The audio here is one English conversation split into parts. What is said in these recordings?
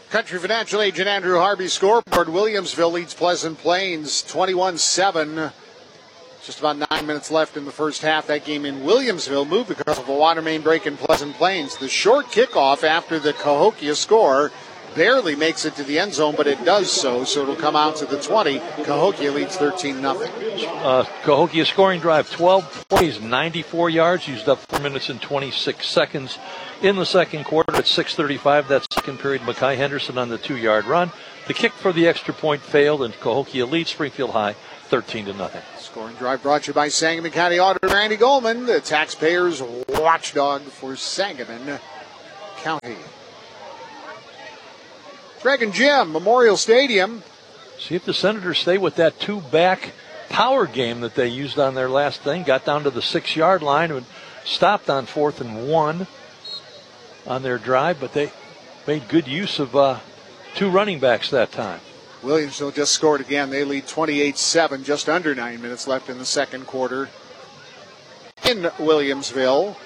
Country Financial agent Andrew Harvey scoreboard. Williamsville leads Pleasant Plains 21-7. Just about 9 minutes left in the first half. That game in Williamsville moved because of a water main break in Pleasant Plains. The short kickoff after the Cahokia score barely makes it to the end zone, but it does so it'll come out to the 20. Cahokia leads 13-0. Cahokia scoring drive, 12 plays, 94 yards, used up 4 minutes and 26 seconds in the second quarter. At 6:35, that second period, Mackay Henderson on the 2-yard run. The kick for the extra point failed, and Cahokia leads Springfield High 13-0. Scoring drive brought to you by Sangamon County Auditor Randy Goldman, the taxpayers' watchdog for Sangamon County. Greg and Jim, Memorial Stadium. See if the Senators stay with that two-back power game that they used on their last thing. Got down to the 6-yard line and stopped on 4th and 1 on their drive, but they made good use of two running backs that time. Williamsville just scored again. They lead 28-7, just under 9 minutes left in the second quarter in Williamsville.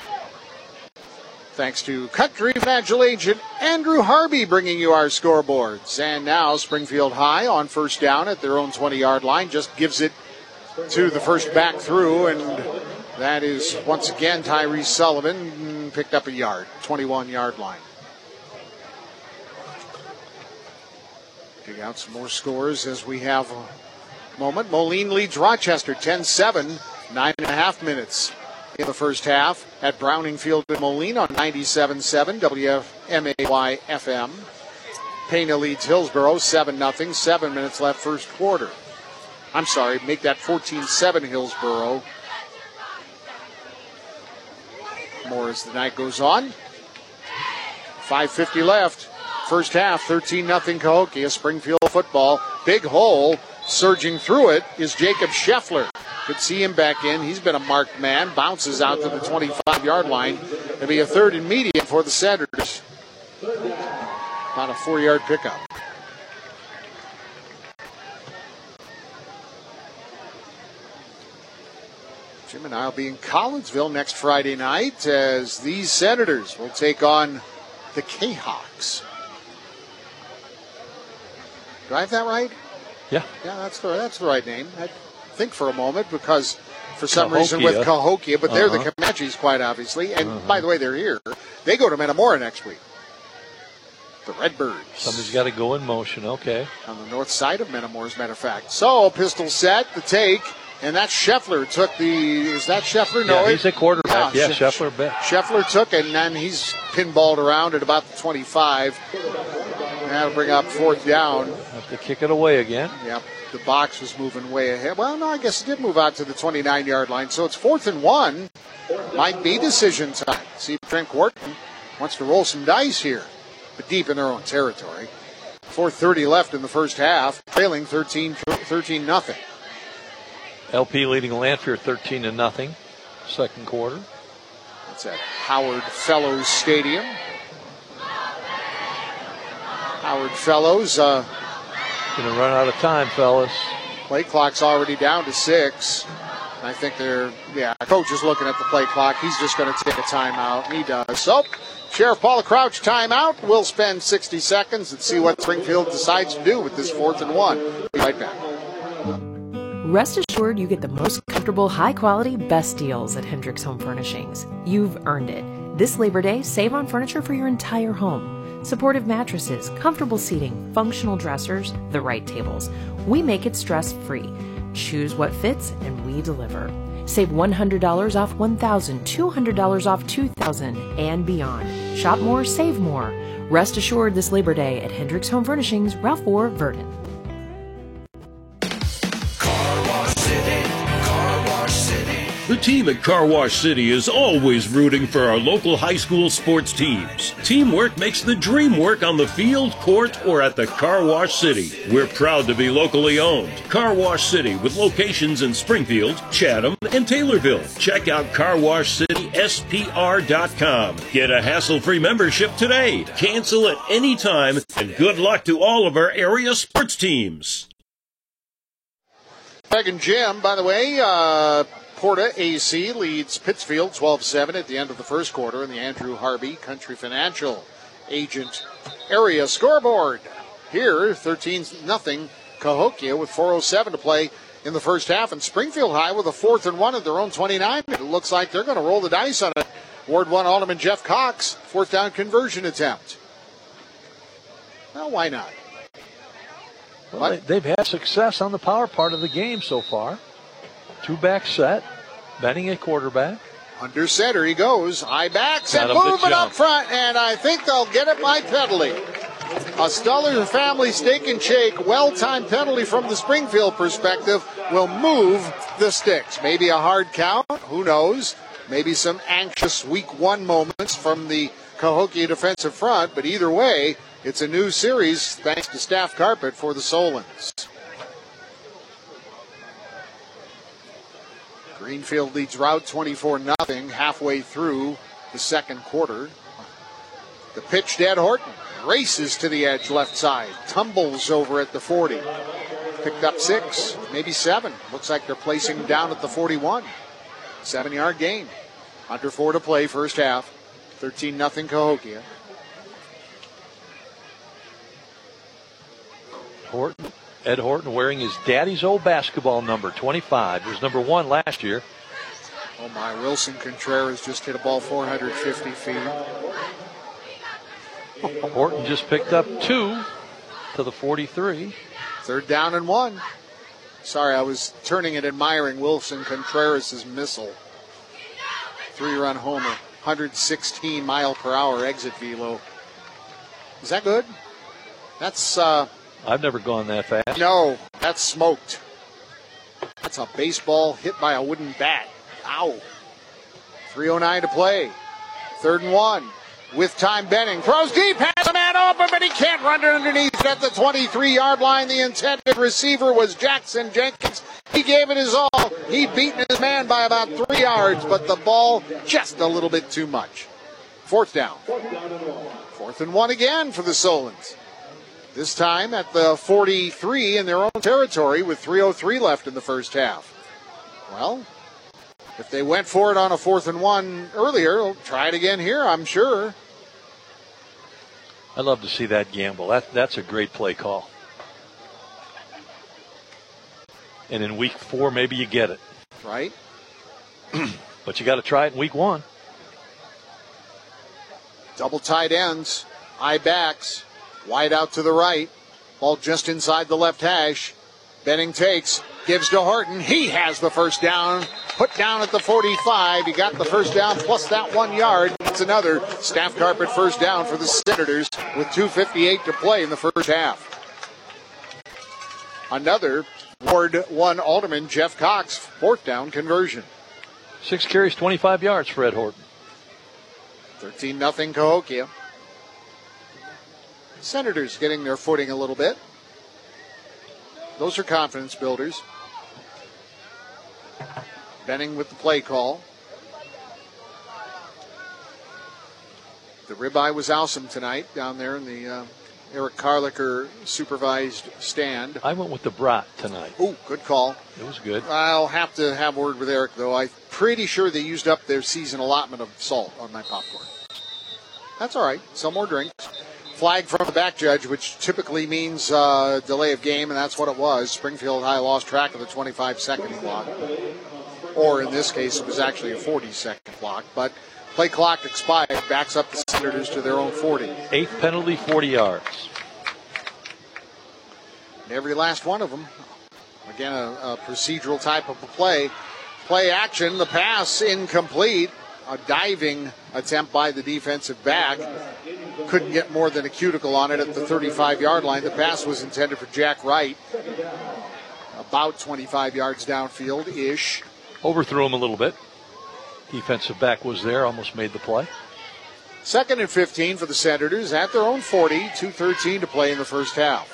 Thanks to Country Financial agent Andrew Harvey bringing you our scoreboards. And now Springfield High on first down at their own 20-yard line just gives it to the first back through, and that is once again Tyrese Sullivan, picked up a yard, 21-yard line. Dig out some more scores as we have a moment. Moline leads Rochester 10-7, 9.5 minutes in the first half at Browning Field in Moline on 97.7 WMAY FM. Pena leads Hillsboro 7-0, 7 minutes left first quarter. I'm sorry, make that 14-7 Hillsboro. More as the night goes on. 5:50 left. First half, 13-0 Cahokia. Springfield football. Big hole. Surging through it is Jacob Scheffler. Could see him back in. He's been a marked man. Bounces out to the 25-yard line. It'll be a 3rd and medium for the Senators. About a 4-yard pickup. Jim and I will be in Collinsville next Friday night as these Senators will take on the K-Hawks. Do I have that right? Yeah. Yeah, that's the right name. I think for a moment because for some reason with Cahokia, but they're the Comanches quite obviously. And by the way, they're here. They go to Metamora next week. The Redbirds. Somebody's got to go in motion. Okay. On the north side of Metamora, as a matter of fact. So, pistol set, the take. And that Scheffler took is that Scheffler? No, he's a quarterback. Yeah, Scheffler. Scheffler took it, and then he's pinballed around at about the 25. That'll bring up 4th down. Have to kick it away again. Yep, the box was moving way ahead. Well, no, I guess it did move out to the 29-yard line. So it's 4th and 1. Might be decision time. See if Trent Wharton wants to roll some dice here, but deep in their own territory. 4:30 left in the first half, trailing 13-0. LP leading Lanphier 13-0. Second quarter. That's at Howard Fellows Stadium. Howard Fellows. Going to run out of time, fellas. Play clock's already down to 6. I think coach is looking at the play clock. He's just going to take a timeout. He does. So, Sheriff Paula Crouch timeout. We'll spend 60 seconds and see what Springfield decides to do with this 4th and 1. Be right back. Rest assured you get the most comfortable, high-quality, best deals at Hendricks Home Furnishings. You've earned it. This Labor Day, save on furniture for your entire home. Supportive mattresses, comfortable seating, functional dressers, the right tables. We make it stress-free. Choose what fits, and we deliver. Save $100 off $1,000, $200 off $2,000, and beyond. Shop more, save more. Rest assured this Labor Day at Hendricks Home Furnishings, Ralph Moore, Verdon. The team at Car Wash City is always rooting for our local high school sports teams. Teamwork makes the dream work on the field, court, or at the Car Wash City. We're proud to be locally owned. Car Wash City with locations in Springfield, Chatham, and Taylorville. Check out carwashcityspr.com. Get a hassle-free membership today. Cancel at any time, and good luck to all of our area sports teams. Greg and Jim, by the way, Porta AC leads Pittsfield 12-7 at the end of the first quarter in the Andrew Harvey Country Financial agent area scoreboard. Here, 13-0 Cahokia with 4:07 to play in the first half, and Springfield High with a 4th and 1 at their own 29. It looks like they're going to roll the dice on it. Ward 1 Alderman Jeff Cox, 4th down conversion attempt. Well, why not? Well, they've had success on the power part of the game so far. 2-back set, Benning at quarterback. Under center he goes. High backs and movement up front, and I think they'll get it by penalty. A Stuller family steak and shake, well-timed penalty from the Springfield perspective will move the sticks. Maybe a hard count, who knows? Maybe some anxious week 1 moments from the Cahokia defensive front, but either way, it's a new series thanks to Staff Carpet for the Solons. Greenfield leads route 24-0 halfway through the second quarter. The pitch to Ed Horton. Races to the edge left side. Tumbles over at the 40. Picked up 6, maybe 7. Looks like they're placing him down at the 41. 7-yard gain. Under 4 to play first half. 13-0 Cahokia. Ed Horton wearing his daddy's old basketball number, 25. It was number 1 last year. Oh my, Wilson Contreras just hit a ball 450 feet. Horton just picked up 2 to the 43. 3rd down and 1. Sorry, I was turning and admiring Wilson Contreras' missile. 3-run homer, 116 mile per hour exit velo. Is that good? That's I've never gone that fast. No, that's smoked. That's a baseball hit by a wooden bat. Ow. 3:09 to play. 3rd and 1. With time, Benning throws deep, has a man open, but he can't run it underneath at the 23-yard line. The intended receiver was Jackson Jenkins. He gave it his all. He beaten his man by about 3 yards, but the ball just a little bit too much. 4th down. 4th and 1 again for the Solons. This time at the 43 in their own territory with 3:03 left in the first half. Well, if they went for it on a 4th and 1 earlier, they'll try it again here, I'm sure. I love to see that gamble. That's a great play call. And in week 4, maybe you get it. Right. But you got to try it in week 1. Double tight ends, high backs, wide out to the right. Ball just inside the left hash. Benning takes, gives to Horton. He has the first down. Put down at the 45. He got the first down plus that 1 yard. That's another Staff Carpet first down for the Senators with 2:58 to play in the first half. Another Ward 1 Alderman Jeff Cox 4th down conversion. 6 carries, 25 yards for Ed Horton. 13-0 Cahokia. Senators getting their footing a little bit. Those are confidence builders. Benning with the play call. The ribeye was awesome tonight down there in the Eric Carlicker supervised stand. I went with the brat tonight. Oh, good call. It was good. I'll have to have word with Eric, though. I'm pretty sure they used up their season allotment of salt on my popcorn. That's all right. Some more drinks. Flag from the back judge, which typically means delay of game, and that's what it was. Springfield High lost track of the 25-second clock. Or in this case, it was actually a 40-second clock. But play clock expired, backs up the Senators to their own 40. 8th penalty, 40 yards. Every last one of them. Again, a procedural type of a play. Play action, the pass incomplete. A diving attempt by the defensive back. Couldn't get more than a cuticle on it at the 35-yard line. The pass was intended for Jack Wright. About 25 yards downfield-ish. Overthrew him a little bit. Defensive back was there, almost made the play. 2nd and 15 for the Senators at their own 40. 2:13 to play in the first half.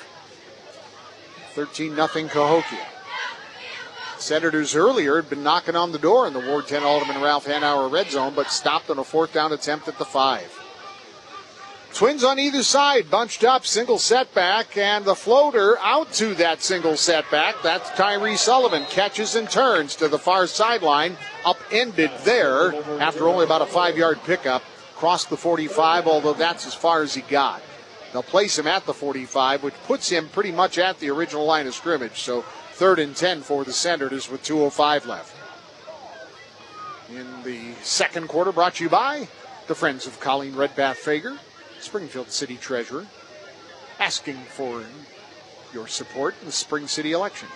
13-0 Cahokia. Senators earlier had been knocking on the door in the Ward 10 Alderman Ralph Hanauer red zone, but stopped on a 4th down attempt at the 5. Twins on either side, bunched up, single setback, and the floater out to that single setback. That's Tyree Sullivan. Catches and turns to the far sideline, upended there after only about a 5-yard pickup crossed the 45, although that's as far as he got. They'll place him at the 45, which puts him pretty much at the original line of scrimmage. So 3rd and 10 for the Senators with 2:05 left. In the second quarter, brought to you by the Friends of Colleen Redpath Fager, Springfield City Treasurer, asking for your support in the Spring City election.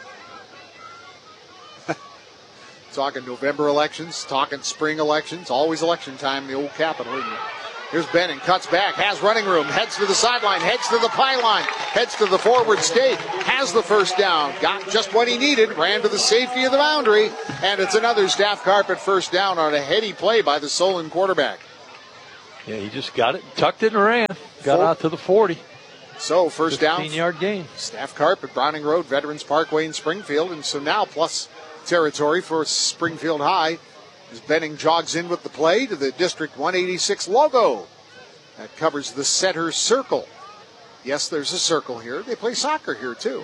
Talking November elections, talking spring elections, always election time in the old Capitol, isn't it? Here's Benning, cuts back, has running room, heads to the sideline, heads to the pylon, heads to the forward stake, has the first down, got just what he needed, ran to the safety of the boundary, and it's another Staff Carpet first down on a heady play by the Solon quarterback. Yeah, he just got it, tucked it and ran, got out to the 40. So first down, 15-yard gain. Staff Carpet, Browning Road, Veterans Parkway in Springfield, and so now plus territory for Springfield High as Benning jogs in with the play to the District 186 logo that covers the center circle. Yes, there's a circle here. They play soccer here too.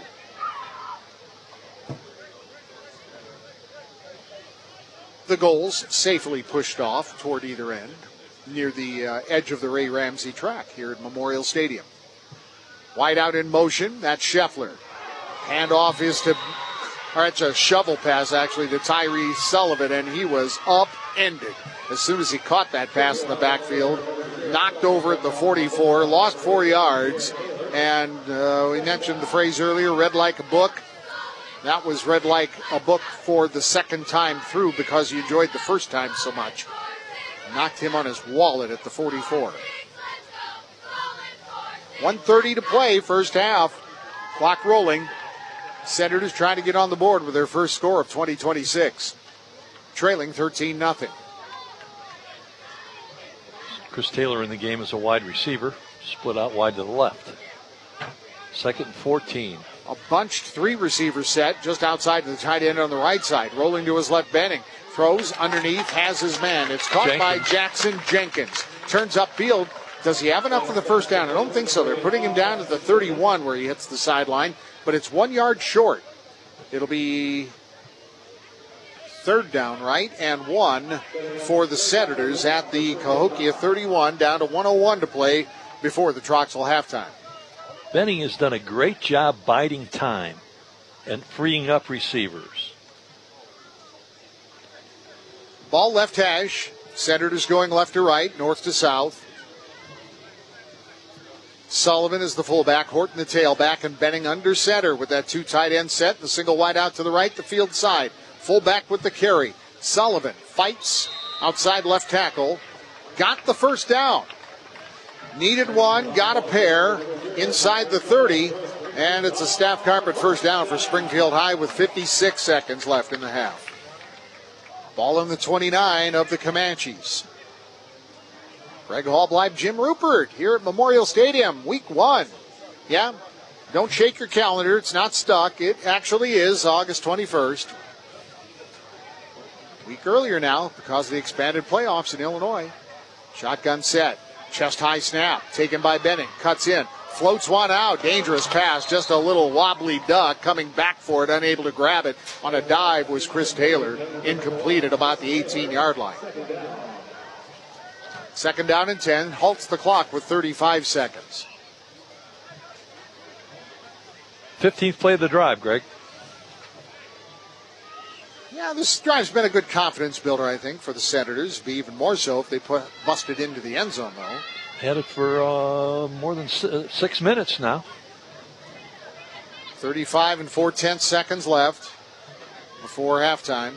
The goals safely pushed off toward either end near the edge of the Ray Ramsey track here at Memorial Stadium. Wide out in motion, that's Scheffler. Handoff is to, or it's a shovel pass actually to Tyree Sullivan, and he was upended as soon as he caught that pass in the backfield. Knocked over at the 44, lost 4 yards, and we mentioned the phrase earlier, read like a book. That was read like a book for the second time through because he enjoyed the first time so much. Knocked him on his wallet at the 44. 1:30 to play, first half. Clock rolling. Senators trying to get on the board with their first score of 2026. Trailing 13-0. Chris Taylor in the game as a wide receiver. Split out wide to the left. 2nd and 14. A bunched 3-receiver set just outside the tight end on the right side. Rolling to his left, Benning. Throws underneath, has his man. It's caught by Jackson Jenkins. Turns upfield. Does he have enough for the first down? I don't think so. They're putting him down at the 31 where he hits the sideline, but it's 1 yard short. It'll be third down, right, and 1 for the Senators at the Cahokia 31, down to 1:01 to play before the Troxel halftime. Benning has done a great job biding time and freeing up receivers. Ball left hash. Senators going left to right, north to south. Sullivan is the fullback, Horton the tailback, and Benning under center with that 2 tight end set. The single wide out to the right, the field side. Fullback with the carry. Sullivan fights outside left tackle. Got the first down. Needed one, got a pair inside the 30, and it's a Staff Carpet first down for Springfield High with 56 seconds left in the half. Ball in the 29 of the Comanches. Greg Hallbleib, Jim Rupert here at Memorial Stadium, week 1. Yeah, don't shake your calendar. It's not stuck. It actually is August 21st. A week earlier now because of the expanded playoffs in Illinois. Shotgun set. Chest high snap. Taken by Benning. Cuts in. Floats one out. Dangerous pass. Just a little wobbly duck. Coming back for it. Unable to grab it on a dive was Chris Taylor. Incomplete at about the 18-yard line. 2nd down and 10. Halts the clock with 35 seconds. 15th play of the drive, Greg. Yeah, this drive's been a good confidence builder, I think, for the Senators. Be even more so if they busted into the end zone, though. Had it for more than 6 minutes now. 35 and 4/10 seconds left before halftime.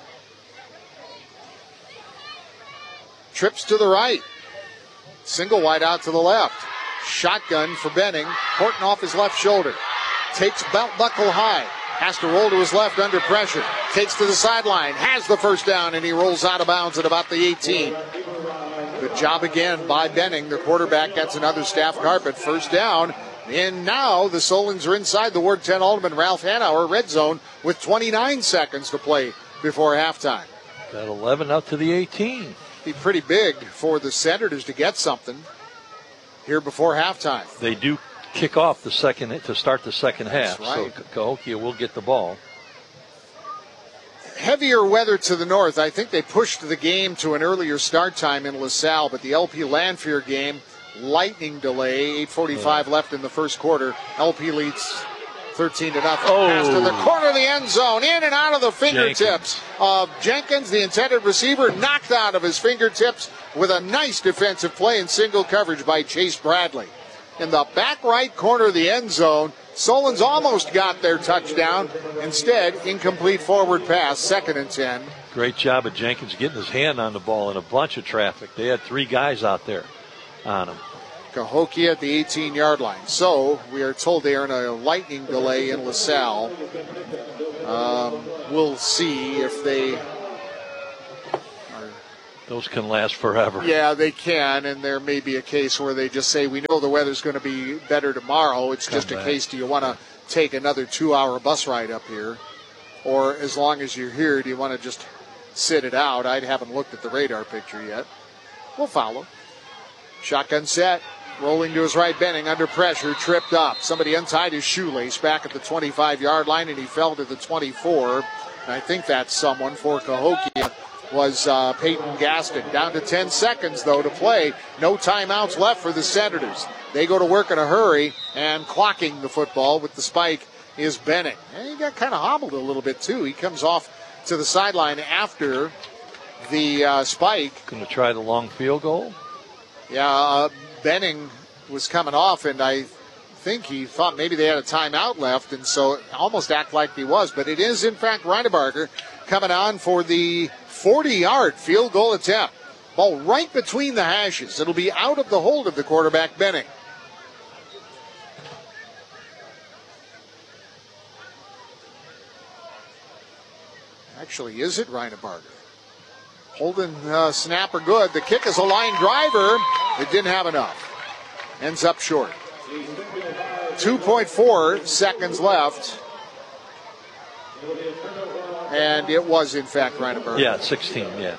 Trips to the right. Single wide out to the left. Shotgun for Benning. Horton off his left shoulder. Takes belt buckle high. Has to roll to his left under pressure. Takes to the sideline. Has the first down, and he rolls out of bounds at about the 18. Good job again by Benning. The quarterback gets another Staff Carpet first down. And now the Solons are inside the Ward 10 Alderman Ralph Hanauer red zone with 29 seconds to play before halftime. Got 11 out to the 18. Be pretty big for the Senators to get something here before halftime. They do kick off the second to start the second half, right. So Cahokia will get the ball. heavier weather to the north. I think they pushed the game to an earlier start time in LaSalle, but the LP Lanphier game, lightning delay, 8:45 left in the first quarter. LP leads 13-0. Pass to the corner of the end zone, in and out of the fingertips of Jenkins. The intended receiver knocked out of his fingertips with a nice defensive play in single coverage by Chase Bradley. In the back right corner of the end zone, Solon's almost got their touchdown. Instead, incomplete forward pass, 2nd and 10. Great job of Jenkins getting his hand on the ball in a bunch of traffic. They had 3 guys out there on him. Cahokia at the 18-yard line. So we are told they are in a lightning delay in LaSalle. We'll see if they are. Those can last forever. Yeah, they can, and there may be a case where they just say, we know the weather's going to be better tomorrow. It's just a case, do you want to take another 2-hour bus ride up here? Or as long as you're here, do you want to just sit it out? I haven't looked at the radar picture yet. We'll follow. Shotgun set. Rolling to his right, Benning under pressure, tripped up. Somebody untied his shoelace back at the 25-yard line, and he fell to the 24. And I think that's someone for Cahokia was Peyton Gaston. Down to 10 seconds, though, to play. No timeouts left for the Senators. They go to work in a hurry, and clocking the football with the spike is Benning. And he got kind of hobbled a little bit, too. He comes off to the sideline after the spike. Going to try the long field goal? Yeah, Benning was coming off, and I think he thought maybe they had a timeout left, and so it almost act like he was. But it is, in fact, Reinebarger coming on for the 40-yard field goal attempt. Ball right between the hashes. It'll be out of the hold of the quarterback, Benning. Actually, is it Reinebarger? Holding snapper good. The kick is a line driver. It didn't have enough. Ends up short. 2.4 seconds left. And it was, in fact, Reinebarger. Yeah, 16, yeah.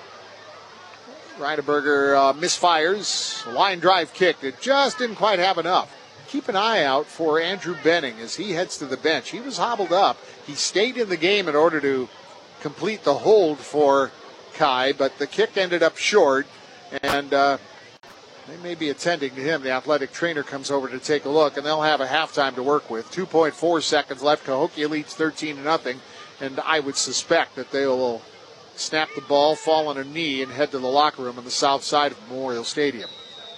Reinebarger misfires. Line drive kick. It just didn't quite have enough. Keep an eye out for Andrew Benning as he heads to the bench. He was hobbled up. He stayed in the game in order to complete the hold for Kai, but the kick ended up short, and they may be attending to him. The athletic trainer comes over to take a look, and they'll have a halftime to work with. 2.4 seconds left. Cahokia leads 13-0, and I would suspect that they will snap the ball, fall on a knee, and head to the locker room on the south side of Memorial Stadium.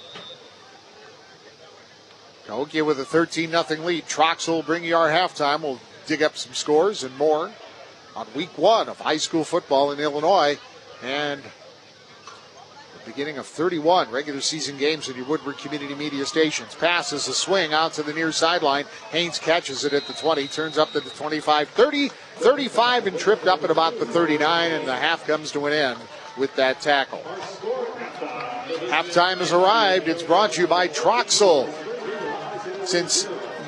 Cahokia with a 13-0 lead. Troxel will bring you our halftime. We'll dig up some scores and more on week 1 of high school football in Illinois. And the beginning of 31 regular season games in your Woodward Community Media stations. Pass is a swing out to the near sideline. Haynes catches it at the 20, turns up to the 25, 30, 35, and tripped up at about the 39, and the half comes to an end with that tackle. Halftime has arrived. It's brought to you by Troxel. Since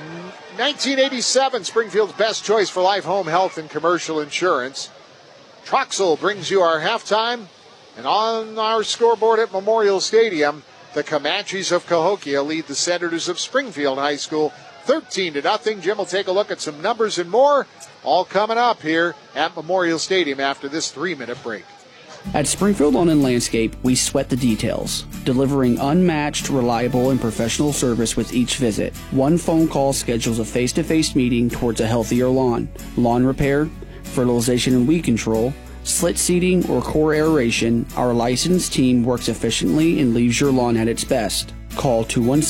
1987, Springfield's best choice for life, home, health, and commercial insurance. Troxel brings you our halftime, and on our scoreboard at Memorial Stadium, the Comanches of Cahokia lead the Senators of Springfield High School 13-0. Jim will take a look at some numbers and more, all coming up here at Memorial Stadium after this 3-minute break. At Springfield Lawn and Landscape, we sweat the details, delivering unmatched, reliable, and professional service with each visit. One phone call schedules a face-to-face meeting towards a healthier lawn. Lawn repair, fertilization and weed control, slit seeding, or core aeration, our licensed team works efficiently and leaves your lawn at its best. Call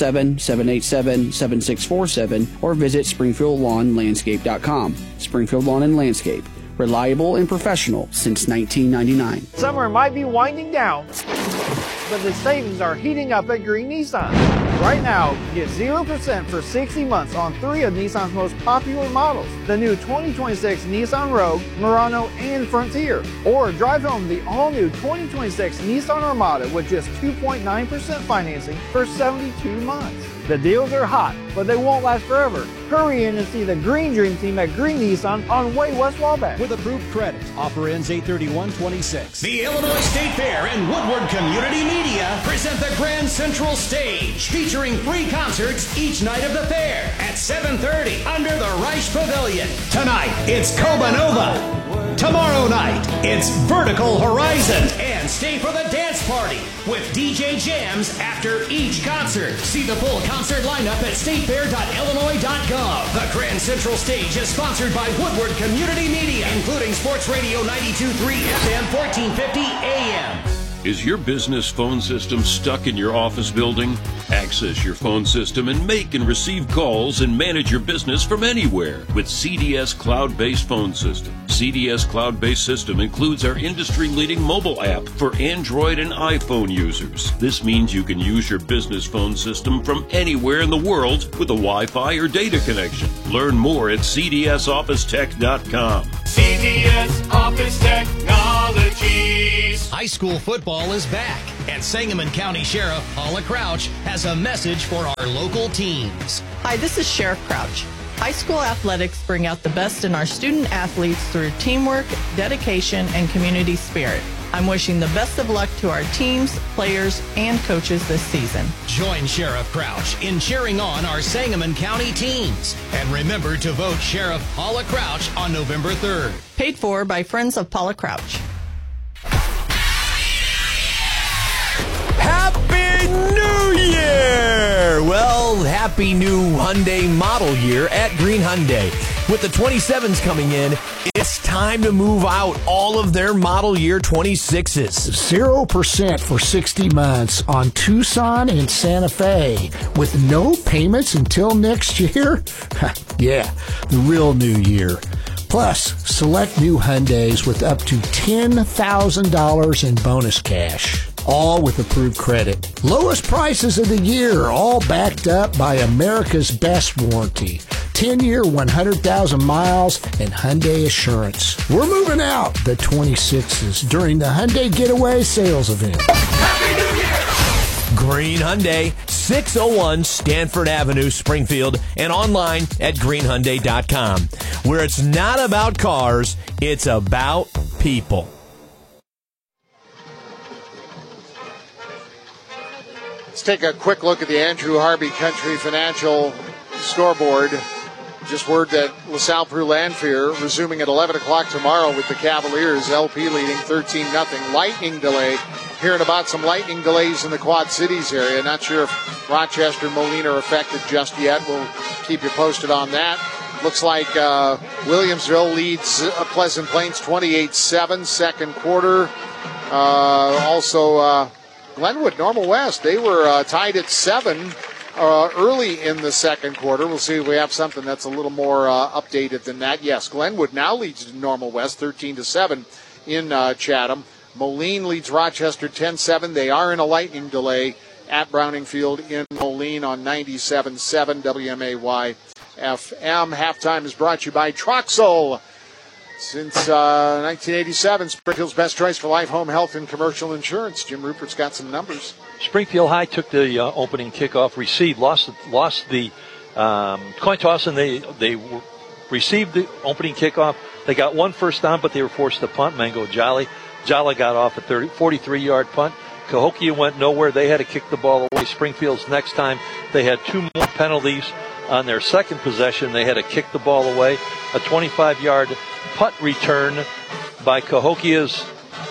217-787-7647 or visit SpringfieldLawnLandscape.com. Springfield Lawn and Landscape, reliable and professional since 1999. Summer might be winding down, but the savings are heating up at Green Nissan. Right now, get 0% for 60 months on 3 of Nissan's most popular models. The new 2026 Nissan Rogue, Murano, and Frontier. Or drive home the all-new 2026 Nissan Armada with just 2.9% financing for 72 months. The deals are hot, but they won't last forever. Hurry in and see the Green Dream Team at Green Nissan on Way West Wabash. With approved credit. Offer ends 8/31/26. The Illinois State Fair and Woodward Community Media present the Grand Central Stage, featuring 3 concerts each night of the fair at 7:30 under the Reich Pavilion. Tonight, it's Cobanova. Tomorrow night, it's Vertical Horizon. And stay for the dance party with DJ Jams after each concert. See the full concert lineup at statefair.illinois.gov. The Grand Central Stage is sponsored by Woodward Community Media, including Sports Radio 92.3 FM, 1450 AM. Is your business phone system stuck in your office building? Access your phone system and make and receive calls and manage your business from anywhere with CDS Cloud-Based Phone System. CDS Cloud-Based System includes our industry-leading mobile app for Android and iPhone users. This means you can use your business phone system from anywhere in the world with a Wi-Fi or data connection. Learn more at cdsofficetech.com. CDS Office Technologies. High school football is back, and Sangamon County Sheriff Paula Crouch has a message for our local teams. Hi, this is Sheriff Crouch. High school athletics bring out the best in our student athletes through teamwork, dedication, and community spirit. I'm wishing the best of luck to our teams, players, and coaches this season. Join Sheriff Crouch in cheering on our Sangamon County teams. And remember to vote Sheriff Paula Crouch on November 3rd. Paid for by Friends of Paula Crouch. Happy New Year! Well, happy new Hyundai model year at Green Hyundai. With the 27s coming in, it's time to move out all of their model year 26s. 0% for 60 months on Tucson and Santa Fe with no payments until next year? Yeah, the real new year. Plus, select new Hyundais with up to $10,000 in bonus cash. All with approved credit. Lowest prices of the year, all backed up by America's best warranty. 10-year, 100,000 miles, and Hyundai Assurance. We're moving out the 26s during the Hyundai Getaway Sales Event. Happy New Year! Green Hyundai, 601 Stanford Avenue, Springfield, and online at greenhyundai.com, where it's not about cars, it's about people. Let's take a quick look at the Andrew Harvey Country Financial scoreboard. Just word that LaSalle Peru Lanphier resuming at 11 o'clock tomorrow with the Cavaliers. LP leading 13-0. Lightning delay. Hearing about some lightning delays in the Quad Cities area. Not sure if Rochester and Moline are affected just yet. We'll keep you posted on that. Looks like Williamsville leads Pleasant Plains 28-7 second quarter. Also Glenwood, Normal West, they were tied at 7 early in the second quarter. We'll see if we have something that's a little more updated than that. Yes, Glenwood now leads Normal West 13-7 in Chatham. Moline leads Rochester 10-7. They are in a lightning delay at Browning Field in Moline on 97.7 WMAY FM. Halftime is brought to you by Troxel. Since 1987, Springfield's best choice for life, home, health, and commercial insurance. Jim Rupert's got some numbers. Springfield High took the opening kickoff, lost the coin toss, and they received the opening kickoff. They got one first down, but they were forced to punt. Mango Jolly got off a 43-yard punt. Cahokia went nowhere. They had to kick the ball away. Springfield's next time, they had 2 more penalties. On their second possession, they had to kick the ball away. A 25-yard punt return by Cahokia's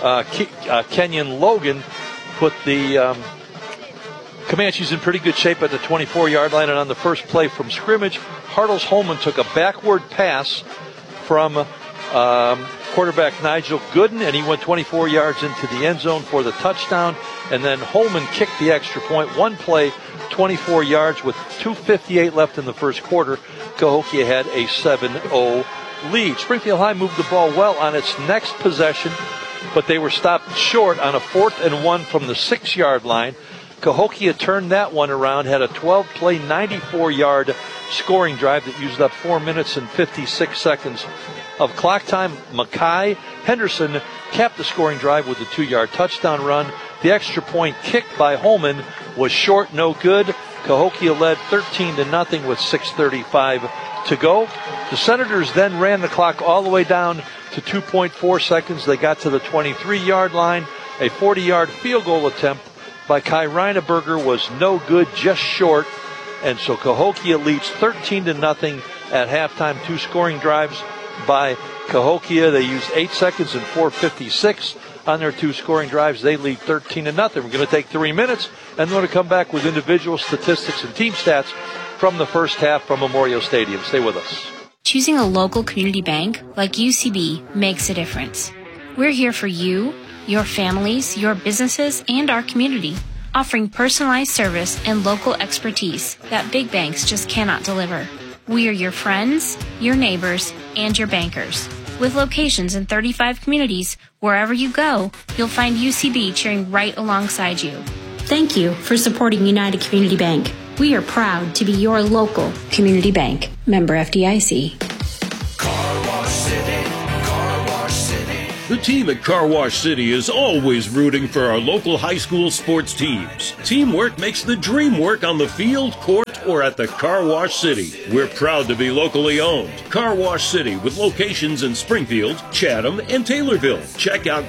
Kenyon Logan put the Comanches in pretty good shape at the 24-yard line. And on the first play from scrimmage, Hartles Holman took a backward pass from quarterback Nigel Gooden, and he went 24 yards into the end zone for the touchdown. And then Holman kicked the extra point. One play, 24 yards with 2:58 left in the first quarter. Cahokia had a 7-0 lead. Springfield High moved the ball well on its next possession, but they were stopped short on a 4th and 1 from the 6-yard line. Cahokia turned that one around, had a 12-play, 94-yard scoring drive that used up 4 minutes and 56 seconds of clock time. Mackay Henderson capped the scoring drive with a 2-yard touchdown run. The extra point kicked by Holman was short, no good. Cahokia led 13-0 with 6:35 to go. The Senators then ran the clock all the way down to 2.4 seconds. They got to the 23-yard line. A 40-yard field goal attempt by Kai Reineberger was no good, just short. And so Cahokia leads 13-0 at halftime. 2 scoring drives by Cahokia, they used 8 seconds and 4:56 on their 2 scoring drives. They lead 13-0. We're going to take 3 minutes and we're going to come back with individual statistics and team stats from the first half from Memorial Stadium. Stay with us. Choosing a local community bank like UCB makes a difference. We're here for you, your families, your businesses, and our community, offering personalized service and local expertise that big banks just cannot deliver. We are your friends, your neighbors, and your bankers. With locations in 35 communities, wherever you go, you'll find UCB cheering right alongside you. Thank you for supporting United Community Bank. We are proud to be your local community bank. Member FDIC. Car Wash City, Car Wash City. The team at Car Wash City is always rooting for our local high school sports teams. Teamwork makes the dream work on the field, court, or at the Car Wash City. We're proud to be locally owned. Car Wash City with locations in Springfield, Chatham, and Taylorville. Check out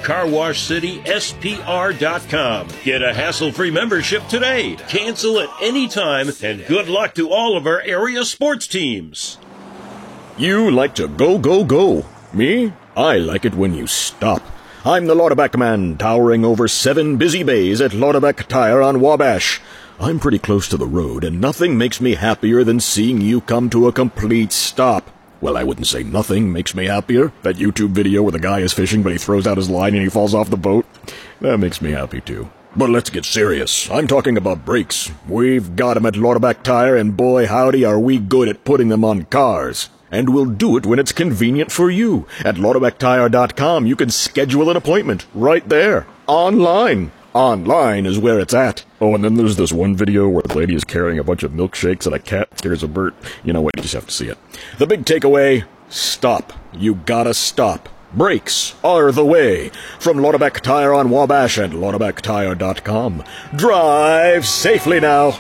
carwashcityspr.com. Get a hassle-free membership today. Cancel at any time, and good luck to all of our area sports teams. You like to go, go, go. Me? I like it when you stop. I'm the Lauterback Man, towering over 7 busy bays at Lauterback Tire on Wabash. I'm pretty close to the road, and nothing makes me happier than seeing you come to a complete stop. Well, I wouldn't say nothing makes me happier. That YouTube video where the guy is fishing, but he throws out his line and he falls off the boat. That makes me happy, too. But let's get serious. I'm talking about brakes. We've got them at Lauterback Tire, and boy, howdy, are we good at putting them on cars. And we'll do it when it's convenient for you. At LauterbackTire.com, you can schedule an appointment right there, online. Online is where it's at. Oh, and then there's this one video where the lady is carrying a bunch of milkshakes and a cat scares a bird. You know what? You just have to see it. The big takeaway, stop. You gotta stop. Brakes are the way. From Lauterback Tire on Wabash and LauterbackTire.com. Drive safely now.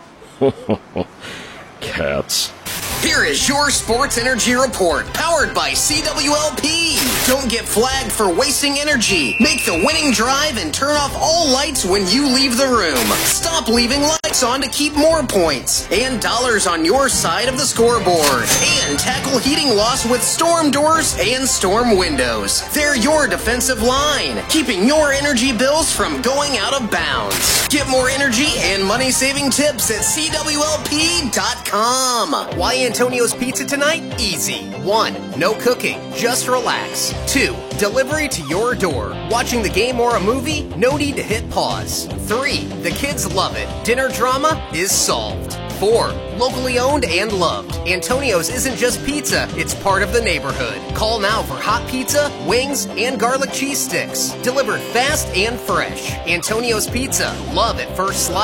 Cats. Here is your Sports Energy Report, powered by CWLP. Don't get flagged for wasting energy. Make the winning drive and turn off all lights when you leave the room. Stop leaving lights on to keep more points and dollars on your side of the scoreboard. And tackle heating loss with storm doors and storm windows. They're your defensive line, keeping your energy bills from going out of bounds. Get more energy and money-saving tips at CWLP.com. Why Antonio's Pizza tonight? Easy. 1. No cooking. Just relax. 2. Delivery to your door. Watching the game or a movie? No need to hit pause. 3. The kids love it. Dinner drama is solved. 4. Locally owned and loved. Antonio's isn't just pizza, it's part of the neighborhood. Call now for hot pizza, wings, and garlic cheese sticks. Delivered fast and fresh. Antonio's Pizza. Love at first slice.